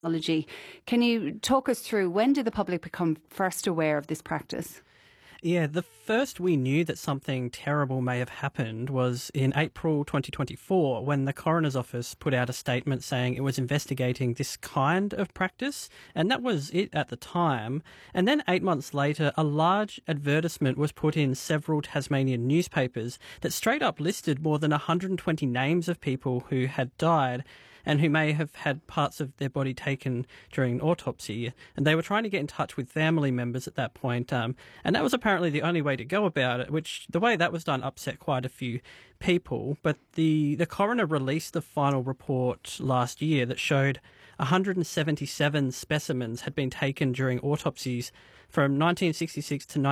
pathology. Can you talk us through when did the public become first aware of this practice? Yeah, the first we knew that something terrible may have happened was in April 2024 when the coroner's office put out a statement saying it was investigating this kind of practice, and that was it at the time. And then 8 months later, a large advertisement was put in several Tasmanian newspapers that straight up listed more than 120 names of people who had died and who may have had parts of their body taken during an autopsy. And they were trying to get in touch with family members at that point. And that was apparently the only way to go about it, which the way that was done upset quite a few people. But the coroner released the final report last year that showed 177 specimens had been taken during autopsies from 1966 to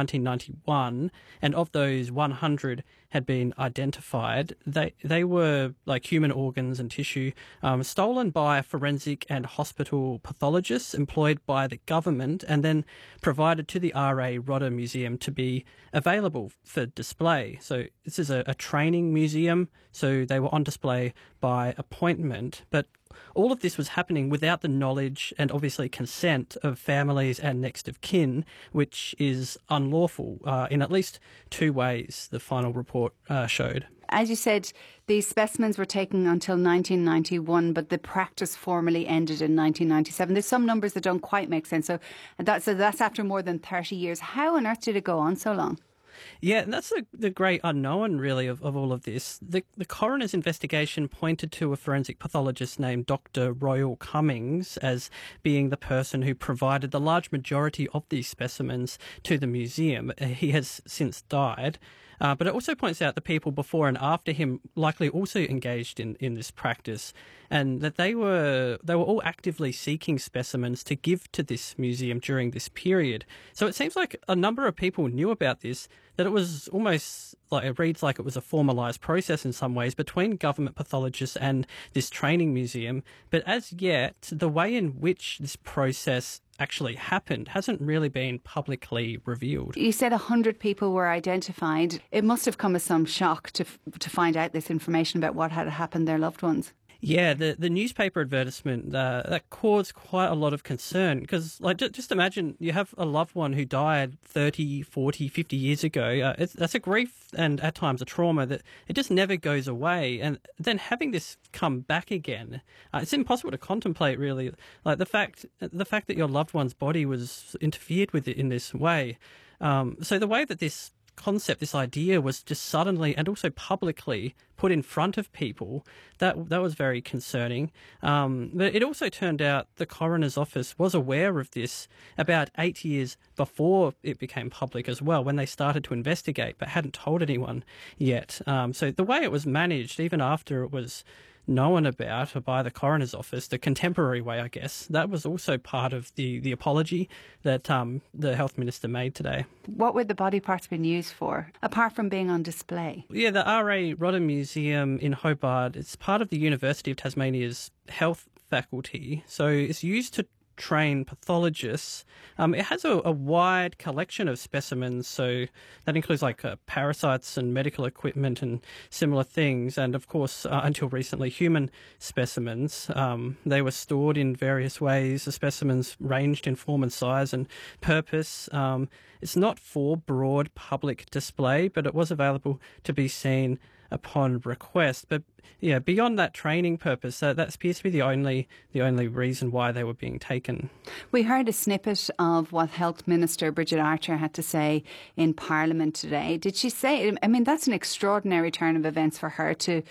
1991, and of those, 100 had been identified. They were like human organs and tissue stolen by forensic and hospital pathologists employed by the government and then provided to the R.A. Rodda Museum to be available for display. So this is a training museum, so they were on display by appointment, but all of this was happening without the knowledge and obviously consent of families and next of kin, which is unlawful in at least two ways, the final report showed. As you said, these specimens were taken until 1991, but the practice formally ended in 1997. There's some numbers that don't quite make sense. So that's after more than 30 years. How on earth did it go on so long? Yeah, and that's the great unknown, really, of all of this. The coroner's investigation pointed to a forensic pathologist named Dr. Royal Cummings as being the person who provided the large majority of these specimens to the museum. He has since died. But it also points out the people before and after him likely also engaged in this practice, and that they were all actively seeking specimens to give to this museum during this period. So it seems like a number of people knew about this, that it was almost like it reads like it was a formalised process in some ways between government pathologists and this training museum. But as yet, the way in which this process actually happened hasn't really been publicly revealed. You said 100 people were identified. It must have come as some shock to find out this information about what had happened to their loved ones. Yeah, the newspaper advertisement, that caused quite a lot of concern because, like, just imagine you have a loved one who died 30, 40, 50 years ago. That's a grief and at times a trauma that it just never goes away. And then having this come back again, it's impossible to contemplate, really. Like the fact that your loved one's body was interfered with in this way. So the way that this concept, this idea was just suddenly and also publicly put in front of people, that was very concerning. But it also turned out the coroner's office was aware of this about 8 years before it became public as well, when they started to investigate, but hadn't told anyone yet. So the way it was managed, even after it was known about by the coroner's office, the contemporary way, I guess, that was also part of the apology that the health minister made today. What would the body parts been used for, apart from being on display? Yeah, the R.A. Rodda Museum in Hobart, it's part of the University of Tasmania's health faculty, so it's used to train pathologists. It has a wide collection of specimens, so that includes like parasites and medical equipment and similar things, and of course until recently human specimens. They were stored in various ways. The specimens ranged in form and size and purpose. It's not for broad public display, but it was available to be seen upon request. But yeah, beyond that training purpose, that appears to be the only reason why they were being taken. We heard a snippet of what Health Minister Bridget Archer had to say in Parliament today. Did she say, I mean, that's an extraordinary turn of events for her to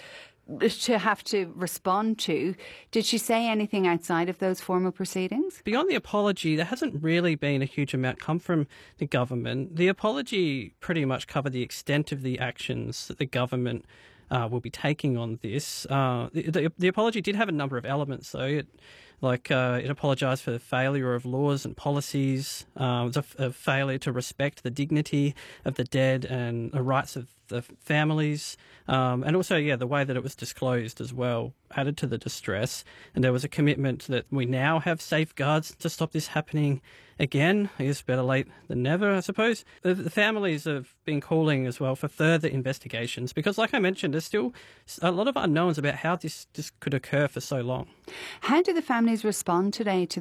have to respond to. Did she say anything outside of those formal proceedings? Beyond the apology, there hasn't really been a huge amount come from the government. The apology pretty much covered the extent of the actions that the government will be taking on this. The apology did have a number of elements, though. It apologised for the failure of laws and policies. It was a failure to respect the dignity of the dead and the rights of the families, and also, the way that it was disclosed as well added to the distress. And there was a commitment that we now have safeguards to stop this happening again. I guess better late than never, I suppose. The families have been calling as well for further investigations because, like I mentioned, there's still a lot of unknowns about how this could occur for so long. How do the families respond today to